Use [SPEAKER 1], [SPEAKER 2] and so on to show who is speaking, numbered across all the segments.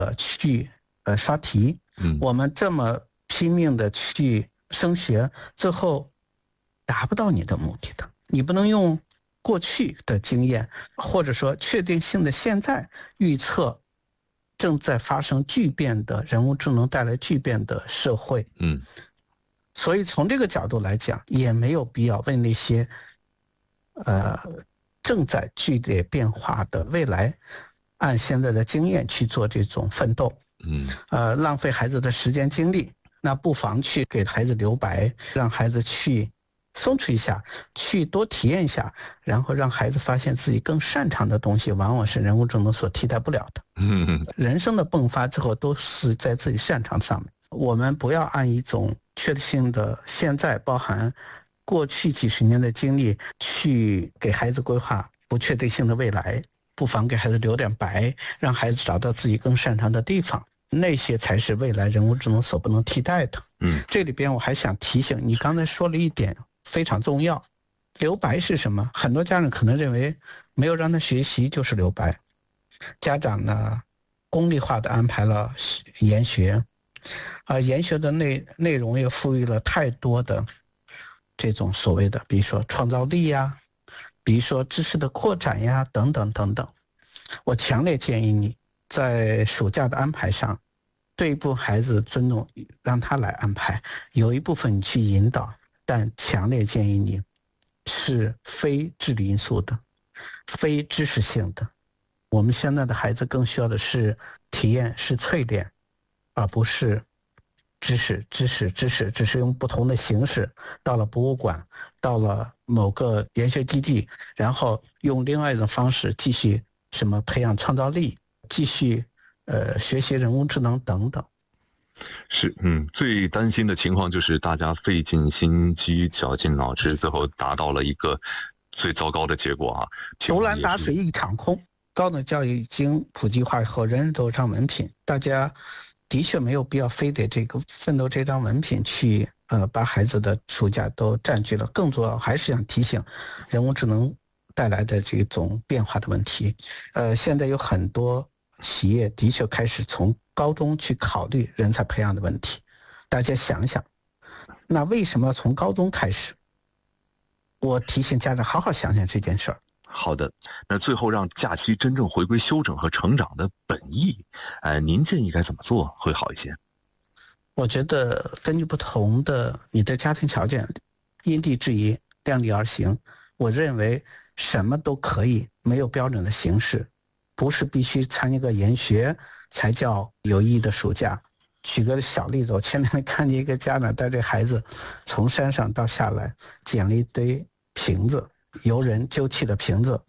[SPEAKER 1] 去刷题，我们这么拼命的去升学，最后达不到你的目的的。你不能用过去的经验，或者说确定性的现在预测正在发生巨变的人工智能带来巨变的社会。所以从这个角度来讲，也没有必要为那些正在剧烈变化的未来按现在的经验去做这种奋斗。浪费孩子的时间精力，那不妨去给孩子留白，让孩子去松弛一下，去多体验一下，然后让孩子发现自己更擅长的东西往往是人工智能所替代不了的。人生的迸发之后都是在自己擅长上面，我们不要按一种确定性的现在包含过去几十年的经历去给孩子规划不确定性的未来，不妨给孩子留点白，让孩子找到自己更擅长的地方，那些才是未来人工智能所不能替代的。这里边我还想提醒你，刚才说了一点非常重要，留白是什么？很多家长可能认为没有让他学习就是留白，家长呢功利化的安排了研学，研学的内容也赋予了太多的这种所谓的比如说创造力呀，比如说知识的扩展呀，等等等等。我强烈建议你在暑假的安排上，对一部分孩子尊重，让他来安排，有一部分你去引导，但强烈建议你是非智力因素的，非知识性的。我们现在的孩子更需要的是体验，是淬炼，而不是知识只是用不同的形式到了博物馆，到了某个研学基地，然后用另外一种方式继续什么培养创造力，继续学习人工智能等等。
[SPEAKER 2] 是，最担心的情况就是大家费尽心机绞尽脑汁，最后达到了一个最糟糕的结果啊！
[SPEAKER 1] 竹篮打水一场空。高等教育已经普及化以后，人人都有张文凭，大家的确没有必要非得这个奋斗这张文凭去把孩子的暑假都占据了。更重要还是想提醒人工智能带来的这种变化的问题。现在有很多企业的确开始从高中去考虑人才培养的问题，大家想想，那为什么要从高中开始？我提醒家长好好想想这件事儿。
[SPEAKER 2] 好的，那最后让假期真正回归休整和成长的本意，您建议该怎么做会好一些？
[SPEAKER 1] 我觉得根据不同的你的家庭条件，因地制宜，量力而行。我认为什么都可以，没有标准的形式，不是必须参加个研学才叫有意义的暑假。举个小例子，我前两天看见一个家长带着孩子从山上到下来，捡了一堆瓶子，游人丢弃的瓶子，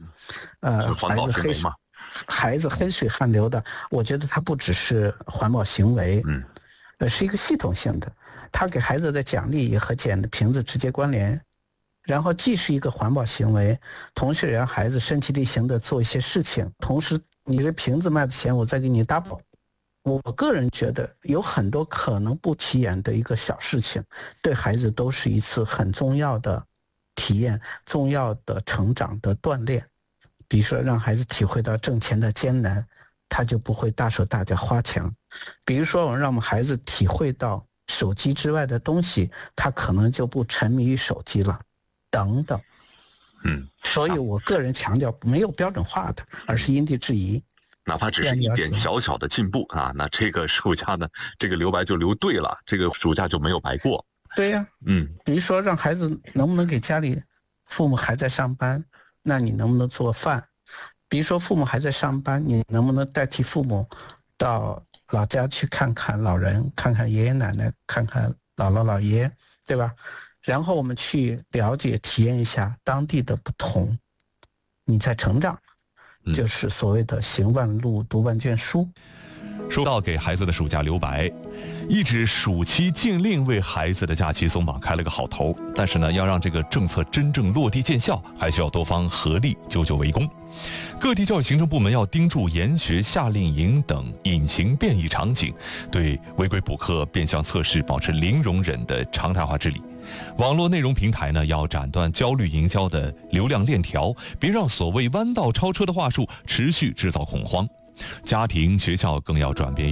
[SPEAKER 1] 孩子黑水汗流的。我觉得它不只是环保行为，是一个系统性的，他给孩子的奖励也和捡的瓶子直接关联，然后既是一个环保行为，同时让孩子身体力行的做一些事情，同时你这瓶子卖的钱我再给你 double。 我个人觉得有很多可能不起眼的一个小事情，对孩子都是一次很重要的体验，重要的成长的锻炼。比如说让孩子体会到挣钱的艰难，他就不会大手大脚花钱。比如说让我们孩子体会到手机之外的东西，他可能就不沉迷于手机了，等等。所以我个人强调没有标准化的，而是因地制宜。
[SPEAKER 2] 哪怕只是一点小小的进步啊，那这个暑假呢，这个留白就留对了，这个暑假就没有白过。
[SPEAKER 1] 对呀，比如说让孩子能不能给家里父母还在上班，那你能不能做饭？比如说父母还在上班，你能不能代替父母到老家去看看老人，看看爷爷奶奶，看看姥姥姥爷，对吧？然后我们去了解体验一下当地的不同，你在成长，就是所谓的行万路读万卷书。
[SPEAKER 3] 说到给孩子的暑假留白，一纸暑期禁令为孩子的假期松绑开了个好头，但是呢，要让这个政策真正落地见效，还需要多方合力，久久为功。各地教育行政部门要盯住研学、夏令营等隐形变异场景，对违规补课、变相测试保持零容忍的常态化治理。网络内容平台呢，要斩断焦虑营销的流量链条，别让所谓弯道超车的话术持续制造恐慌。 家庭、学校更要转变